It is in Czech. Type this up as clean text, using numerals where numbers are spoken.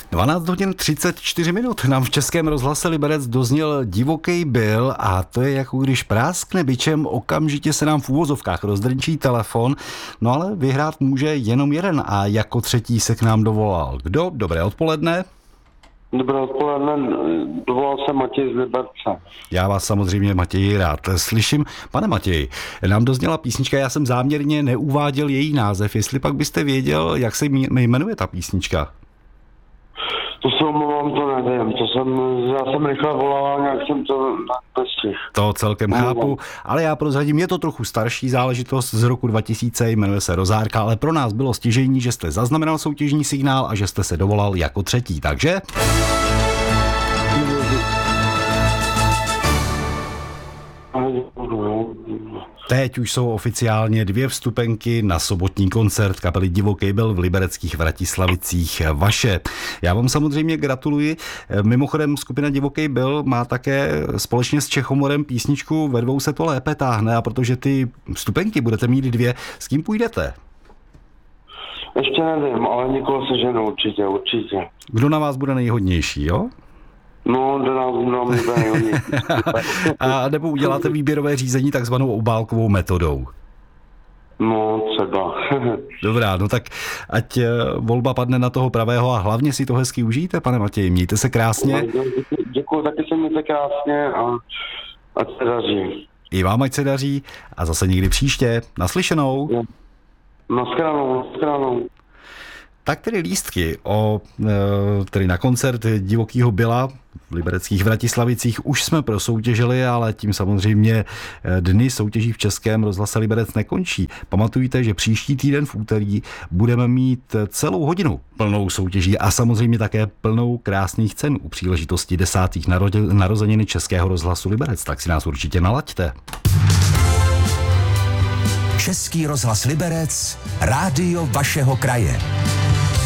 12 hodin 34 minut nám v Českém rozhlase Liberec dozněl Divokej byl a to je jako když práskne bičem, okamžitě se nám v úvozovkách rozdrnčí telefon, no ale vyhrát může jenom jeden a jako třetí se k nám dovolal. Kdo? Dobré odpoledne. Dobré odpoledne, dovolal se Matěj z Liberce. Já vás samozřejmě, Matěji, rád slyším. Pane Matěji, nám dozněla písnička, já jsem záměrně neuváděl její název, jestli pak byste věděl, jak se jmenuje ta písnička? To se omlouvám, to nevím, já jsem rychle volal, nějak jsem to nestihl. To celkem chápu, ale já prozradím, je to trochu starší záležitost z roku 2000, jmenuje se Rozárka, ale pro nás bylo stěžejní, že jste zaznamenal soutěžní signál a že jste se dovolal jako třetí, takže... Teď už jsou oficiálně 2 vstupenky na sobotní koncert kapely Divokej byl v libereckých Vratislavicích vaše. Já vám samozřejmě gratuluji. Mimochodem skupina Divokej byl má také společně s Čechomorem písničku Ve dvou se to lépe táhne a protože ty vstupenky budete mít 2, s kým půjdete? Ještě nevím, ale někoho seženu určitě. Kdo na vás bude nejhodnější, jo? No, do nás bude nejhodnější. A nebo uděláte výběrové řízení takzvanou obálkovou metodou? No, třeba. Dobrá, no tak ať volba padne na toho pravého a hlavně si to hezky užijte, pane Matěji, mějte se krásně. Děkuji, taky se mějte krásně a ať se daří. I vám ať se daří a zase někdy příště. Naslyšenou. Naschledanou. Tak tedy lístky tedy na koncert Divokýho byla v libereckých Vratislavicích už jsme prosoutěžili, ale tím samozřejmě dny soutěží v Českém rozhlase Liberec nekončí. Pamatujte, že příští týden v úterý budeme mít celou hodinu plnou soutěží a samozřejmě také plnou krásných cen u příležitosti 10. narozeniny Českého rozhlasu Liberec. Tak si nás určitě nalaďte. Český rozhlas Liberec, rádio vašeho kraje.